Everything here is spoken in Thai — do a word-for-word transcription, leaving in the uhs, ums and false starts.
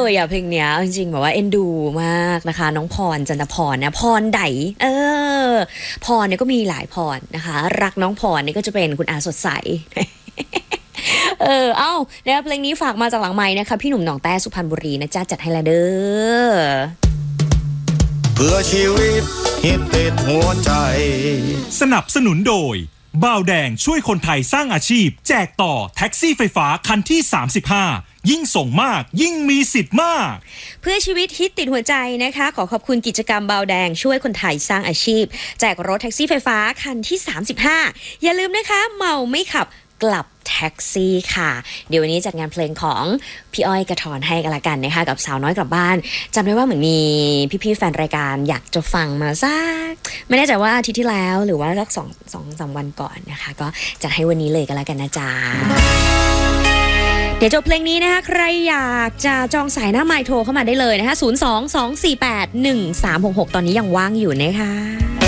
เลยอ่ะเพลงเนี้ยจริงๆแบบว่าเอ็นดูมากนะคะน้องพรจันทพรนะพรไดเออพรเนี่ยก็มีหลายพรนะคะรักน้องพรเนี่ยก็จะเป็นคุณอาสดใสเออเอ้าเนี่ยเพลงนี้ฝากมาจากหลังไมค์นะคะพี่หนุ่มหนองแต้สุพรรณบุรีนะจ๊ะจัดให้ละเด้อเพื่อชีวิตฮิตติดหัวใจสนับสนุนโดยบ่าวแดงช่วยคนไทยสร้างอาชีพแจกต่อแท็กซี่ไฟฟ้าคันที่สามสิบห้ายิ่งส่งมากยิ่งมีสิทธิ์มากเพื่อชีวิตฮิตติดหัวใจนะคะขอขอบคุณกิจกรรมบ่าวแดงช่วยคนไทยสร้างอาชีพแจกรถแท็กซี่ไฟฟ้าคันที่สามสิบห้าอย่าลืมนะคะเมาไม่ขับกลับแท็กซี่ค่ะเดี๋ยววันนี้จัดงานเพลงของพี่อ้อยกระถอนให้กันละกันนะคะกับสาวน้อยกลับบ้านจำได้ว่าเหมือนมีพี่ๆแฟนรายการอยากจะฟังมาสักไม่แน่ใจว่าอาทิตย์ที่แล้วหรือว่าสักสองสองสามวันก่อนนะคะก็จัดให้วันนี้เลยกันละกันนะจ๊ะเดี๋ยวจบเพลงนี้นะคะใครอยากจะจองสายหน้าไมค์โทรเข้ามาได้เลยนะคะศูนย์ สอง สอง สี่ แปด หนึ่ง สาม หก หกตอนนี้ยังว่างอยู่นะคะ